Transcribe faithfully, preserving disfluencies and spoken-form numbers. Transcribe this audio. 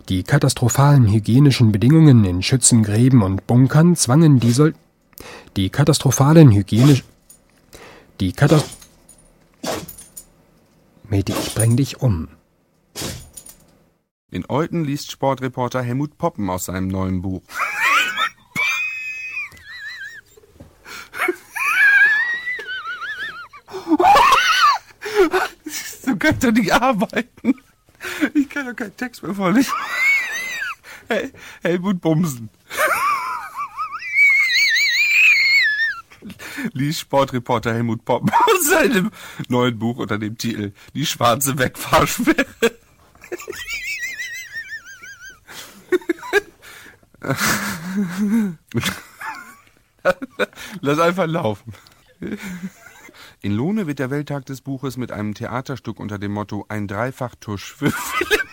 Die katastrophalen hygienischen Bedingungen in Schützengräben und Bunkern zwangen die Sol... Die katastrophalen hygienisch... Die Katast... Medi, ich bring dich um. In Olten liest Sportreporter Helmut Poppen aus seinem neuen Buch. So kann ich doch nicht arbeiten. Ich kann doch keinen Text mehr vorlesen. Hel- Helmut Bumsen. Liest Sportreporter Helmut Poppen aus seinem neuen Buch unter dem Titel Die schwarze Wegfahrsperre. Lass einfach laufen. In Lohne wird der Welttag des Buches mit einem Theaterstück unter dem Motto Ein Dreifachtusch für Philipp